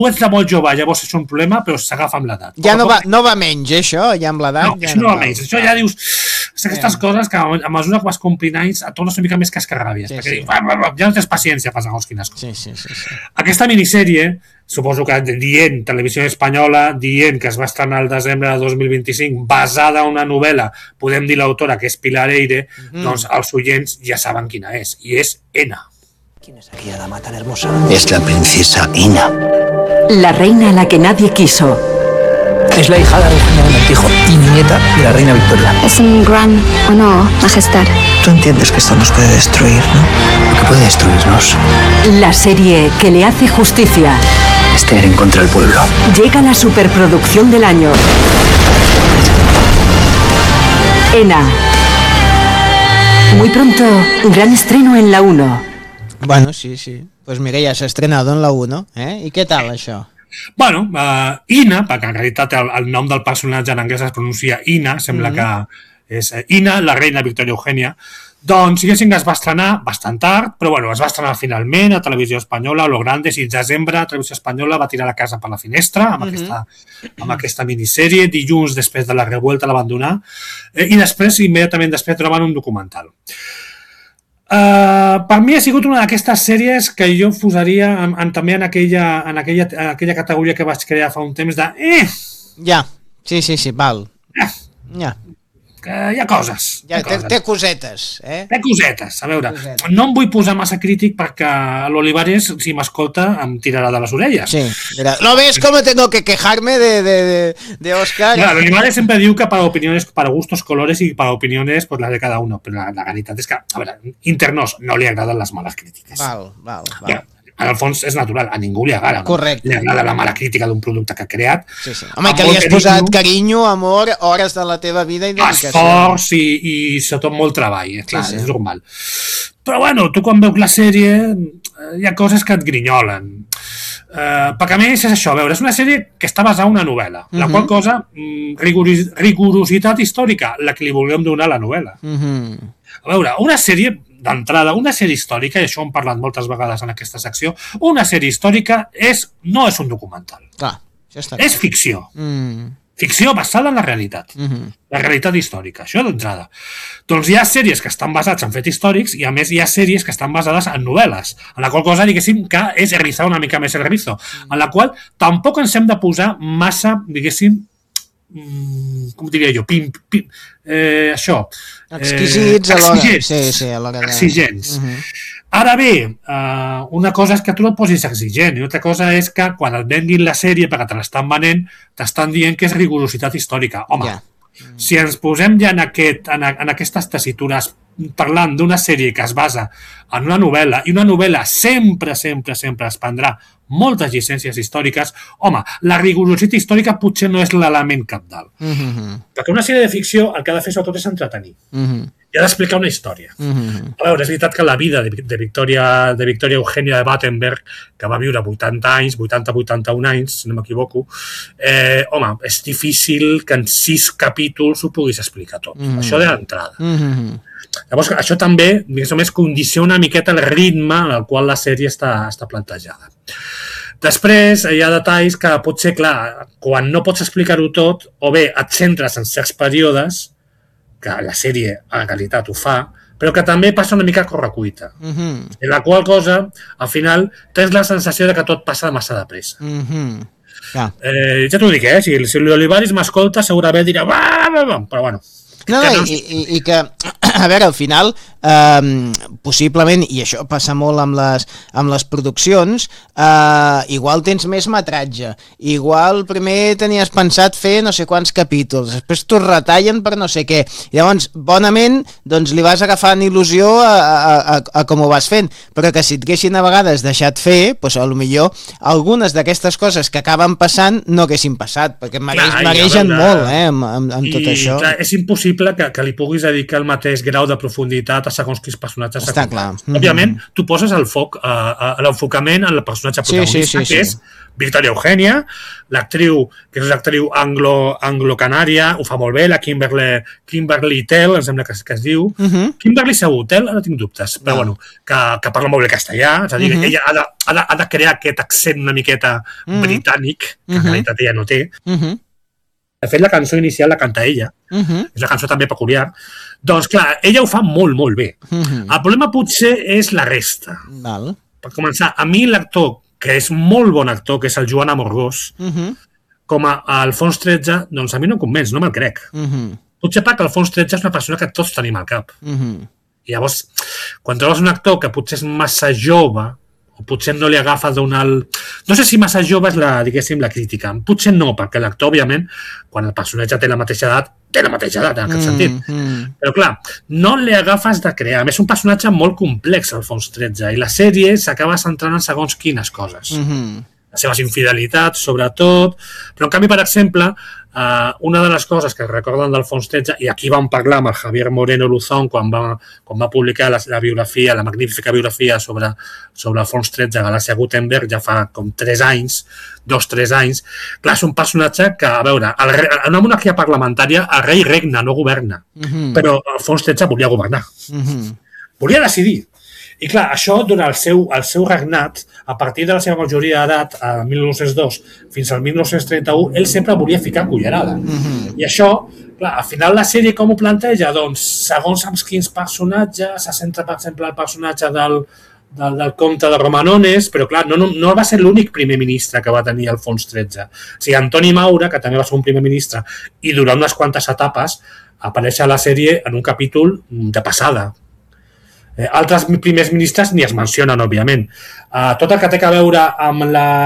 ets de molt jove, llavors és un problema, però s'agafa amb l'edat. Ja no va menys, això, ja amb l'edat. No, això no va menys. Això ja dius... Aquestes coses que a mesura que vas complint anys et tornes una mica més cascarràbies. Perquè ja no tens paciència per segons quines coses. Sí. Aquesta minissèrie, suposo que dient Televisió Espanyola, dient que es va estrenar el desembre de 2025, basada en una novel·la, podem dir l'autora, que és Pilar Eyre, doncs els oients ja saben quina és, i és Ena. ¿Quién es aquella dama tan hermosa? Es la princesa Ina. La reina a la que nadie quiso. Es la hijada de Eugenia de Montijo y nieta de la reina Victoria. Es un gran honor, majestad. Tú entiendes que esto nos puede destruir, ¿no? Lo que puede destruirnos La serie que le hace justicia. es tener en contra al pueblo. Llega la superproducción del año. Ena. Muy pronto, gran estreno en la 1. Bueno, sí. Pues mira, ja s'ha estrenat en la 1, I què tal, això? Bueno, Ina, perquè en realitat el nom del personatge en anglès es pronuncia Ina, sembla que és Ina, la reina Victoria Eugenia, doncs diguéssim que es va estrenar bastant tard, però bueno, es va estrenar finalment a Televisió Espanyola, a lo grande, 6 de desembre, Televisió Espanyola va tirar la casa per la finestra amb aquesta minissèrie, dilluns després de la revuelta la van donar, i després, immediatament després, troben un documental. Per mi ha sigut una d'aquestes sèries que jo posaria també en aquella categoria que vaig crear fa un temps de Ja, sí, val. Ja. Que hi ha coses. Té cosetes, Té cosetes, a veure. No em vull posar massa crític perquè l'Olivares, si m'escolta, em tirarà de les orelles. Sí, mira, ¿no ves cómo tengo que quejarme de Oscar? Claro, Olivares siempre diu que para opiniones, para gustos, colores y para opiniones, pues las de cada uno. Pero la realitat és que, a veure, internos no li agraden les males crítiques. Val. Ja, en el fons és natural, a ningú li agrada. Correcte. Li agrada la mala crítica d'un producte que ha creat. Sí. Home, que li has posat carinyo, amor, hores de la teva vida i dedicació. Esforç i sobretot molt treball, clar, és normal. Però bueno, tu quan veus la sèrie hi ha coses que et grinyolen. Perquè a més és això, a veure, és una sèrie que està basada en una novel·la, la qual cosa, rigorositat històrica, la que li vulguem donar a la novel·la. A veure, una sèrie d'entrada, una sèrie històrica, i això ho hem parlat moltes vegades en aquesta secció, una sèrie històrica no és un documental. Clar, això està clar. És ficció. Ficció basada en la realitat. La realitat històrica, això d'entrada. Doncs hi ha sèries que estan basades en fets històrics i a més hi ha sèries que estan basades en novel·les, en la qual cosa diguéssim que és erizar una mica més el rizo, en la qual tampoc ens hem de posar massa, diguéssim, com diria jo, això, exquisits alhora de... exigents. Ara bé, una cosa és que tu no et posis exigent i una altra cosa és que quan et venguin la sèrie perquè te l'estan venent t'estan dient que és rigorositat històrica. Home, si ens posem ja en aquestes tessitures parlant d'una sèrie que es basa en una novel·la i una novel·la sempre es prendrà moltes llicències històriques, home, la rigorositat històrica potser no és l'element cabdal. Perquè una sèrie de ficció el que ha de fer sobretot és entretenir. I ha d'explicar una història. A veure, és veritat que la vida de Victoria Eugenia de Battenberg, que va viure 80 anys, 80-81 anys, si no m'equivoco, home, és difícil que en 6 capítols ho puguis explicar tot. Això d'entrada. Llavors, això també, més o més, condiciona una miqueta el ritme en el qual la sèrie està plantejada. Després, hi ha detalls que potser, clar, quan no pots explicar-ho tot, o bé et centres en certs períodes, que la sèrie en realitat ho fa, però que també passa una mica a correcuita. En la qual cosa, al final, tens la sensació de que tot passa massa de pressa. Ja t'ho dic, si l'Olivares m'escolta segurament dirà però bueno. No, i que, a veure, al final, possiblement, i això passa molt amb les produccions, igual tens més metratge, igual primer tenies pensat fer no sé quants capítols, després t'ho retallen per no sé què, i llavors, bonament, doncs li vas agafant il·lusió a com ho vas fent, però que si et haguessin a vegades deixat fer, doncs potser algunes d'aquestes coses que acaben passant no haguessin passat, perquè maregen molt, amb tot això. És impossible impossible que li puguis dedicar el mateix grau de profunditat a segons quins personatges. Està clar. Òbviament, tu poses el foc a l'enfocament en el personatge protagonista, que és Victoria Eugenia, l'actriu, que és l'actriu anglo-canària, ho fa molt bé, la Kimberly Tell, em sembla que es diu. Kimberly segur, Tell, ara tinc dubtes, però bueno, que parla molt bé castellà, és a dir, ella ha de crear aquest accent una miqueta britànic, que en realitat ella no té. De fet, la cançó inicial la canta ella, és una cançó també peculiar. Doncs clar, ella ho fa molt, molt bé. El problema potser és la resta. Per començar, a mi l'actor, que és molt bon actor, que és el Joan Amorgós, com a Alfons XIII, doncs a mi no em convenç, no me'l crec. Potser perquè Alfons XIII és una persona que tots tenim al cap. I llavors, quan trobes un actor que potser és massa jove, o potser no li agafa donar el... No sé si massa jove és diguéssim, la crítica. Potser no, perquè l'actor, òbviament, quan el personatge té la mateixa edat, en aquest sentit. Però clar, no li agafes de crear. A més, és un personatge molt complex, Alfons XIII, i la sèrie s'acaba centrant en segons quines coses. Les seves infidelitats, sobretot. Però, en canvi, per exemple, una de les coses que recorden d'Alfons XIII, i aquí vam parlar amb el Javier Moreno Luzón quan va publicar la biografia, la magnífica biografia sobre Alfons XIII, Galàcia Gutenberg, ja fa com 3 anys, 2-3 anys. Clar, és un personatge que, a veure, en una monarquia parlamentària el rei regna, no governa. Però Alfons XIII volia governar. Volia decidir. I clar, això durant el seu regnat, a partir de la seva majoria d'edat, a 1902 fins al 1931, ell sempre volia ficar cullerada. I això, clar, al final la sèrie com ho planteja? Doncs, segons amb quins personatges, se centra, per exemple, el personatge del comte de Romanones, però clar, no va ser l'únic primer ministre que va tenir Alfons XIII. O sigui, Antoni Maura, que també va ser un primer ministre, i durant unes quantes etapes, apareix a la sèrie en un capítol de passada. Altres primers ministres ni es mencionen, òbviament. Tot el que té a veure amb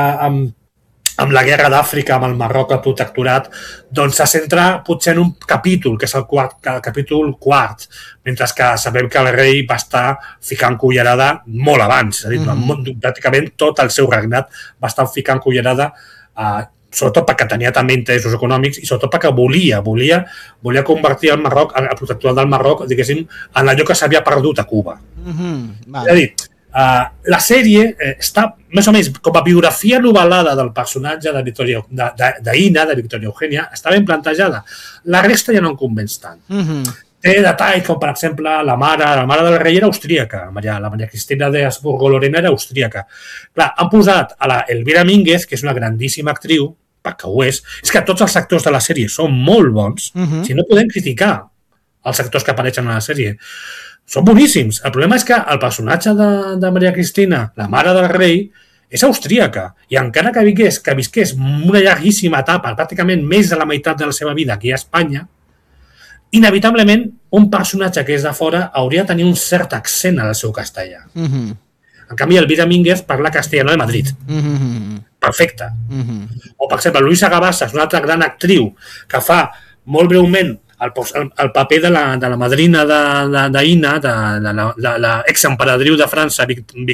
la guerra d'Àfrica, amb el Marroc, el protectorat, doncs se centra potser en un capítol, que és el capítol quart, mentre que sabem que el rei va estar ficant cullerada molt abans, és a dir, pràcticament tot el seu regnat va estar ficant cullerada sobretot perquè tenia també interessos econòmics i sobretot perquè volia convertir el Marroc, el protectorat del Marroc, diguéssim, en allò que s'havia perdut a Cuba. És a dir, la sèrie està més o menys com a biografia novel·lada del personatge d'Ina, de Victoria Eugenia, està ben plantejada. La resta ja no em convenç tant. Té detalls com, per exemple, la mare del rei era austríaca, la Maria Cristina de Habsburgo-Lorena era austríaca. Clar, han posat a la Elvira Mínguez, que és una grandíssima actriu, perquè ho és que tots els actors de la sèrie són molt bons, si no podem criticar els actors que apareixen a la sèrie. Són boníssims. El problema és que el personatge de Maria Cristina, la mare del rei, és austríaca, i encara que visqués una llarguíssima etapa, pràcticament més de la meitat de la seva vida aquí a Espanya, inevitablement un personatge que és de fora hauria de tenir un cert accent al seu castellà. En canvi, Elvira Mínguez parla castellano de Madrid. Perfecte. O, per exemple, Luisa Gabassa és una altra gran actriu que fa molt breument el paper de la madrina d'Ina, de l'exemperadriu de França,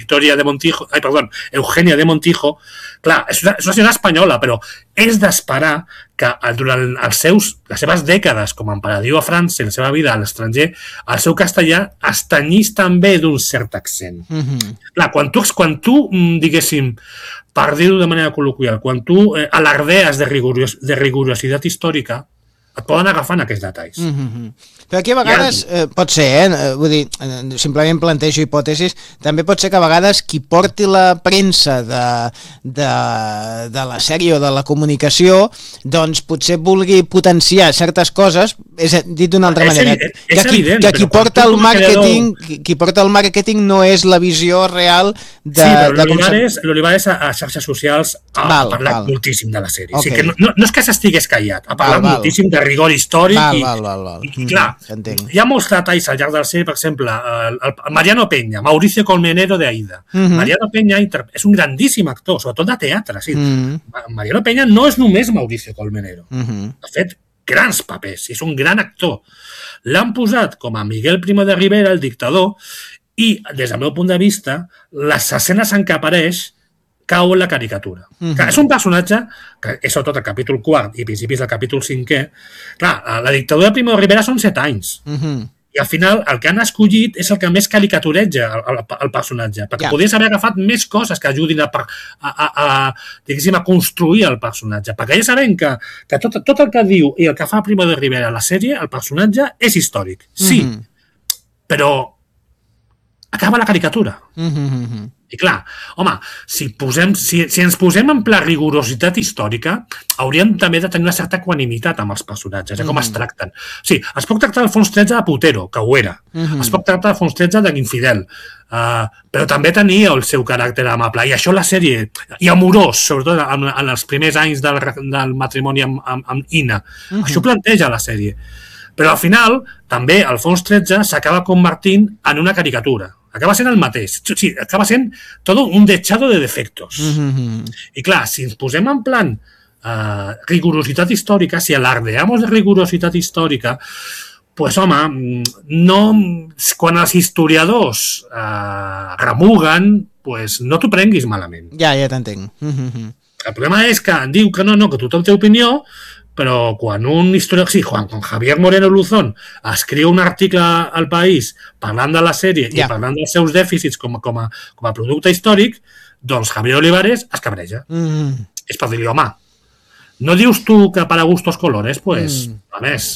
Eugènia de Montijo. Clar, és una senyora espanyola, però és d'esperar que durant les seves dècades com a emperadriu a França i la seva vida a l'estranger, el seu castellà es tenyís també d'un cert accent. Clar, quan tu, diguéssim, per dir-ho de manera col·loquial, quan tu alardees de rigorositat històrica, et poden agafar en aquests detalls. Però aquí a vegades pot ser, vull dir, simplement plantejo hipòtesis, també pot ser que a vegades qui porti la premsa de la sèrie o de la comunicació, doncs potser vulgui potenciar certes coses, dit d'una altra manera, que qui porta el màrqueting no és la visió real de... Sí, però l'Olivares a xarxes socials ha parlat moltíssim de la sèrie. O sigui que no és que s'estigués callat, ha parlat moltíssim de rigor històric i clar, hi ha molts detalls al llarg de la sèrie, per exemple, Mariano Peña, Mauricio Colmenero de Aida. Mariano Peña és un grandíssim actor, sobretot de teatre. Mariano Peña no és només Mauricio Colmenero. Ha fet grans papers, és un gran actor. L'han posat com a Miguel Primo de Rivera, el dictador, i des del meu punt de vista, les escenes en què apareix cau en la caricatura. Clar, és un personatge que és sobretot el capítol 4 i principis del capítol 5è. Clar, la dictadura de Primo de Rivera són 7 anys. I al final el que han escollit és el que més caricatureja el personatge, perquè podries haver agafat més coses que ajudin a construir el personatge, perquè ja sabem que tot el que diu i el que fa Primo de Rivera a la sèrie, el personatge és històric, sí, però acaba la caricatura. I clar, home, si ens posem en pla rigorositat històrica, hauríem també de tenir una certa equanimitat amb els personatges, com es tracten. Sí, es pot tractar Alfons XIII de putero, que ho era. Es pot tractar Alfons XIII d'infidel. Però també tenia el seu caràcter amable. I això la sèrie, i amorós, sobretot en els primers anys del matrimoni amb Ina. Això ho planteja la sèrie. Però al final, també Alfons XIII s'acaba convertint en una caricatura. Acaba sent el mateix. Sí, acaba sent tot un dechado de defectos. I clar, si ens posem en plan rigorositat històrica, si alardeamos de rigorositat històrica, pues home, quan els historiadors remuguen, pues no t'ho prenguis malament. Ja t'entenc. El problema és que diu que no, que tothom té opinió, però quan un historiador, sí, quan Javier Moreno Luzón escriu un article al País parlant de la sèrie i parlant dels seus dèficits com a producte històric, doncs Javier Olivares es cabreja. És per dir-li, home, no dius tu que para gustos colores? Pues, a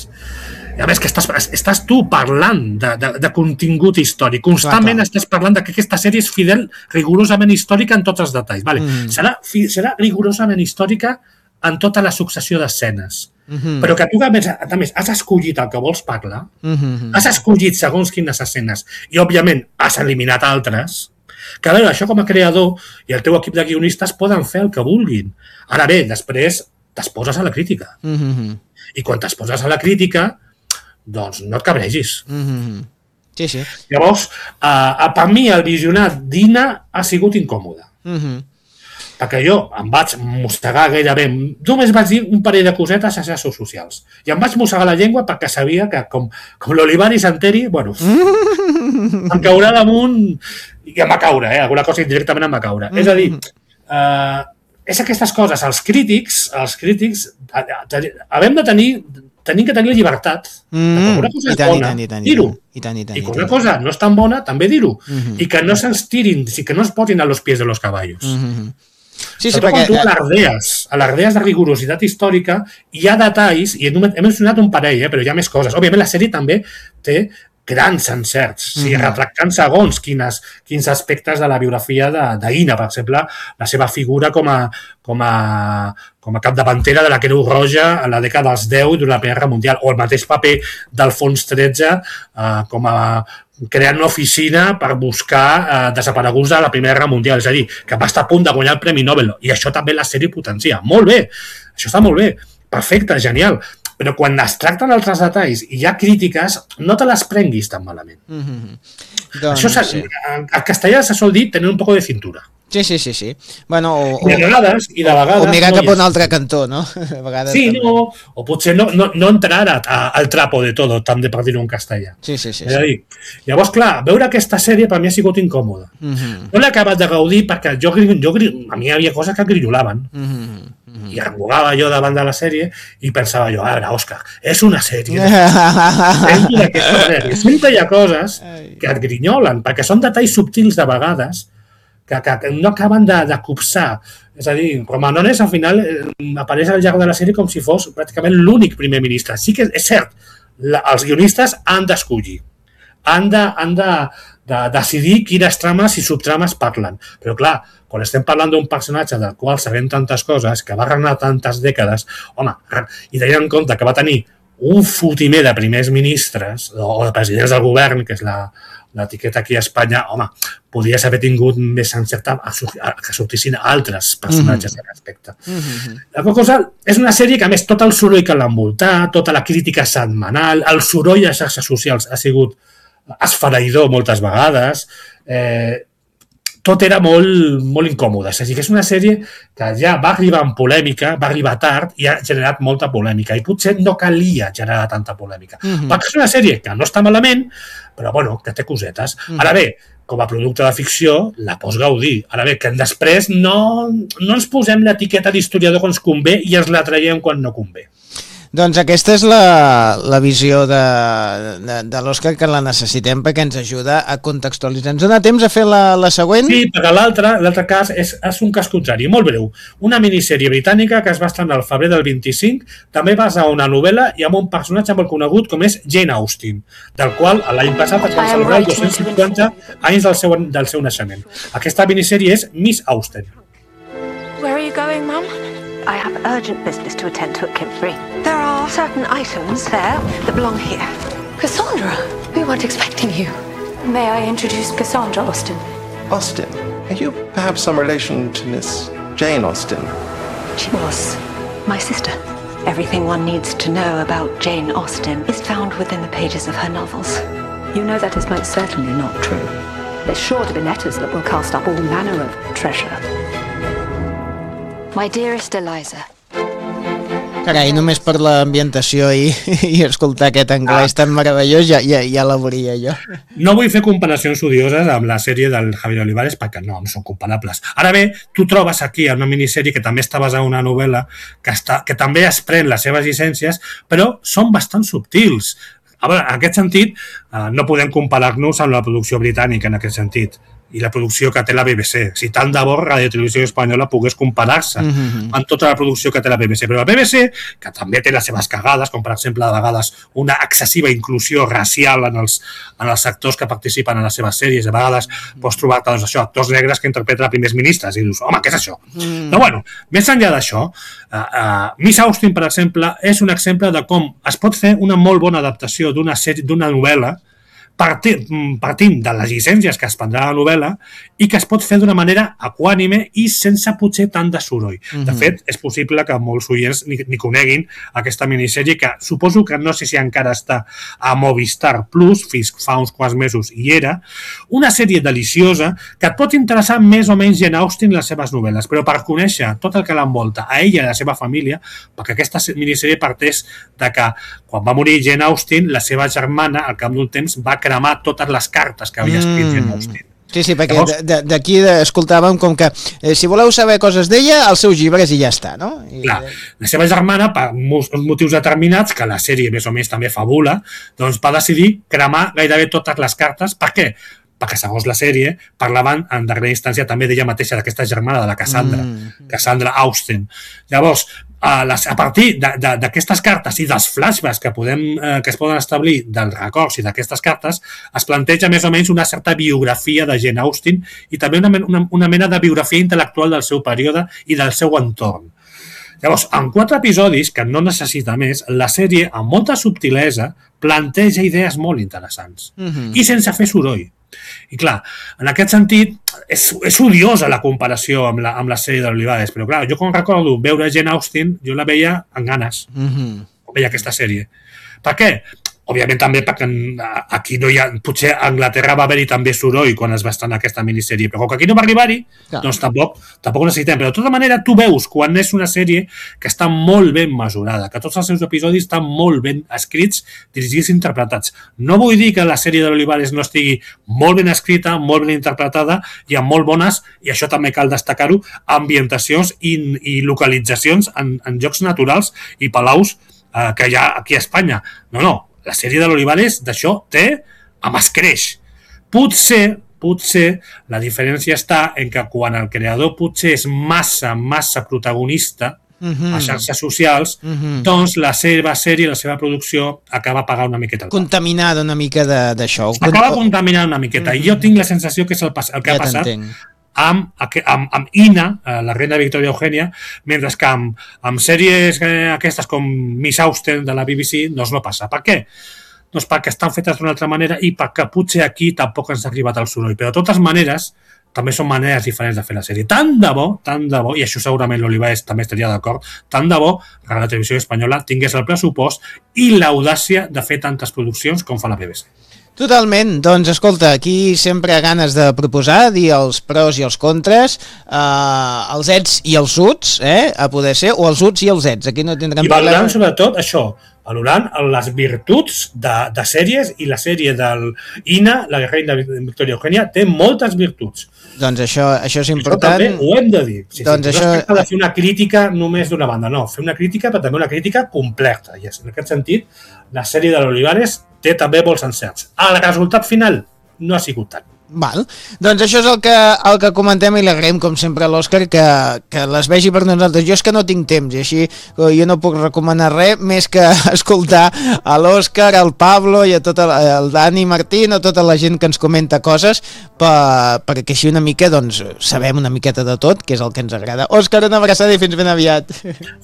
més que estàs tu parlant de contingut històric, constantment estàs parlant que aquesta sèrie és fidel, rigorosament històrica en tots els detalls. Serà rigorosament històrica en tota la successió d'escenes. Però que tu, a més, has escollit el que vols parlar, has escollit segons quines escenes, i, òbviament, has eliminat altres, que, a veure, això com a creador i el teu equip de guionistes poden fer el que vulguin. Ara bé, després t'esposes a la crítica. I quan t'esposes a la crítica, doncs no et cabregis. Sí. Llavors, per mi, el visionat d'Ina ha sigut incòmode. Perquè jo em vaig mossegar gairebé, només vaig dir un parell de cosetes a xarxes socials, i em vaig mossegar la llengua perquè sabia que com l'Olivari s'enteri, bueno, em caurà damunt, i em va caure, alguna cosa indirectament em va caure. És a dir, és aquestes coses, els crítics hem de tenim que tenir la llibertat de que una cosa és bona, dir-ho, i que una cosa no és tan bona, també dir-ho, i que no se'ns tirin, que no es posin a los pies de los caballos. Sí, perquè... Quan tu alardees de rigorositat històrica, hi ha detalls, i he mencionat un parell, però hi ha més coses. Òbviament la sèrie també té grans encerts, retractant segons quins aspectes de la biografia d'Ina, per exemple, la seva figura com a capdavantera de la Creu Roja a la dècada dels 10 durant la Primera Guerra Mundial, o el mateix paper d'Alfons XIII com a creant una oficina per buscar desapareguts de la Primera Guerra Mundial, és a dir, que va estar a punt de guanyar el Premi Nobel, i això també la sèrie potencia. Molt bé, això està molt bé, perfecte, genial, però quan es tracten altres detalls i hi ha crítiques, no te les prenguis tan malament. Això, en castellà se sol dir tenir un poc de cintura. Sí. Bueno, de vegades, o mirar cap a un altre cantó, no? Sí, no, o potser no entrar al trapo de todo, també per dir-ho en castellà. Sí. És a dir, llavors, clar, veure aquesta sèrie per mi ha sigut incòmoda. No l'he acabat de gaudir perquè a mi hi havia coses que grinyolaven. I remugava jo davant de la sèrie i pensava jo, a veure, Òscar, és una sèrie. Sempre hi ha coses que et grinyolen, perquè són detalls subtils de vegades que no acaben de copsar. És a dir, Romanones al final apareix al llarg de la sèrie com si fos pràcticament l'únic primer ministre. Sí que és cert, els guionistes han d'escollir, han de decidir quines trames i subtrames parlen. Però clar, quan estem parlant d'un personatge del qual sabem tantes coses, que va regnar tantes dècades, home, i tenint en compte que va tenir un fotimer de primers ministres o de presidents del govern, que és l'etiqueta aquí a Espanya, home, podries haver tingut més encert que sortissin altres personatges al respecte. La cosa és una sèrie que, a més, tot el soroll que l'ha envoltat, tota la crítica setmanal, el soroll a xarxes socials ha sigut esfereïdor moltes vegades, tot era molt incòmode. És a dir, que és una sèrie que ja va arribar en polèmica, va arribar tard i ha generat molta polèmica. I potser no calia generar tanta polèmica. Perquè és una sèrie que no està malament, però bueno, que té cosetes. Ara bé, com a producte de ficció, la pots gaudir. Ara bé, que després no ens posem l'etiqueta d'historiador quan ens convé i ens la traiem quan no convé. Doncs aquesta és la visió de l'Òscar, que la necessitem perquè ens ajuda a contextualitzar. Ens dona temps a fer la següent? Sí, perquè l'altre cas és un cas contrari, molt breu. Una minissèrie britànica que es va estrenar al febrer del 25, també basa una novel·la i amb un personatge molt conegut com és Jane Austen, del qual l'any passat es van celebrar 250 anys del seu naixement. Aquesta minissèrie és Miss Austen. Where are you going, Mum? I have urgent business to attend to at Kintbury. There are certain items there that belong here. Cassandra, we weren't expecting you. May I introduce Cassandra Austen? Austen? Are you perhaps some relation to Miss Jane Austen? She was my sister. Everything one needs to know about Jane Austen is found within the pages of her novels. You know that is most certainly not true. There's sure to be letters that will cast up all manner of treasure. My dearest Eliza. Carai, només per l'ambientació i escoltar aquest anglès tan meravellós ja la veuria jo. No vull fer comparacions odioses amb la sèrie del Javier Olivares perquè no són comparables. Ara bé, tu trobes aquí una minissèrie que també està basada en una novel·la que també es pren les seves llicències, però són bastant subtils. A veure, en aquest sentit, no podem comparar-nos amb la producció britànica en aquest sentit i la producció que té la BBC. Si tant de bo Radio Televisió Espanyola pogués comparar-se amb tota la producció que té la BBC. Però la BBC, que també té les seves cagades, com per exemple a vegades una excessiva inclusió racial en els actors que participen en les seves sèries, a vegades pots trobar-te actors negres que interpreten primers ministres i dius, home, què és això? Però bueno, més enllà d'això, Miss Austen, per exemple, és un exemple de com es pot fer una molt bona adaptació d'una novel·la partint de les llicències que es prendrà la novel·la i que es pot fer d'una manera equànime i sense potser tant de soroll. De fet, és possible que molts oients ni coneguin aquesta minissèrie que suposo que no sé si encara està a Movistar Plus, fins fa uns quants mesos hi era, una sèrie deliciosa que et pot interessar més o menys Jane Austen i les seves novel·les, però per conèixer tot el que l'envolta a ella i a la seva família, perquè aquesta minissèrie parteix de que quan va morir Jane Austen, la seva germana, al cap d'un temps, va cremar totes les cartes que havia escrit Jane Austen. Sí, perquè d'aquí escoltàvem com que si voleu saber coses d'ella, els seus llibres i ja està, no? Clar, la seva germana, per motius determinats, que la sèrie més o menys també fabula, doncs va decidir cremar gairebé totes les cartes. Per què? Perquè segons la sèrie parlaven en darrera instància també d'ella mateixa, d'aquesta germana, de la Cassandra Austen. Llavors, a partir d'aquestes cartes i dels flashbacks que es poden establir dels records i d'aquestes cartes, es planteja més o menys una certa biografia de Jane Austen i també una mena de biografia intel·lectual del seu període i del seu entorn. Llavors, en 4 episodis, que no necessita més, la sèrie, amb molta subtilesa, planteja idees molt interessants i sense fer soroll. I clar, en aquest sentit és odiosa la comparació amb la sèrie d'Olivares, però clar, jo quan recordo veure Jane Austen, jo la veia amb ganes, veia aquesta sèrie. Per què? Òbviament també perquè aquí no hi ha... Potser a Anglaterra va haver-hi també soroll quan es va estar en aquesta minissèrie, però com que aquí no va arribar-hi, doncs tampoc ho necessitem. Però de tota manera tu veus quan és una sèrie que està molt ben mesurada, que tots els seus episodis estan molt ben escrits, dirigits i interpretats. No vull dir que la sèrie de l'Olivares no estigui molt ben escrita, molt ben interpretada i amb molt bones, i això també cal destacar-ho, ambientacions i localitzacions en llocs naturals i palaus que hi ha aquí a Espanya. No. La sèrie de l'Olivares d'això té amb escreix. Potser la diferència està en que quan el creador potser és massa protagonista a xarxes socials, doncs la seva sèrie, la seva producció acaba pagant una miqueta. Contaminada una mica d'això. Acaba contaminant una miqueta. I jo tinc la sensació que és el que ha passat amb Ina, la reina Victoria Eugènia, mentre que amb sèries aquestes com Miss Austen de la BBC doncs no passa. Per què? Doncs perquè estan fetes d'una altra manera i perquè potser aquí tampoc ens ha arribat el soroll. Però de totes maneres, també són maneres diferents de fer la sèrie. Tant de bo, i això segurament l'Olivares també estaria d'acord, tant de bo que la televisió espanyola tingués el pressupost i l'audàcia de fer tantes produccions com fa la BBC. Totalment, doncs escolta, aquí sempre hi ha ganes de proposar, dir els pros i els contres, els ets i els uts, a poder ser, o els uts i els ets, aquí no tindrem problema. I valorant sobretot això, valorant les virtuts de sèries, i la sèrie del Ina, la reina Victoria Eugenia, té moltes virtuts. Doncs això és important. Això també ho hem de dir. Doncs no es tracta de fer una crítica només d'una banda, no. Fer una crítica, però també una crítica completa. I en aquest sentit, la sèrie de l'Olivares té també molts encerts. El resultat final no ha sigut tant. Val. Doncs això és el que comentem, i li agraïm com sempre a l'Òscar que les vegi per nosaltres. Jo és que no tinc temps i així jo no puc recomanar res més que escoltar a l'Òscar, al Pablo i a tot el Dani Martín, a tota la gent que ens comenta coses perquè així una mica doncs sabem una miqueta de tot, que és el que ens agrada. Òscar, una abraçada i fins ben aviat.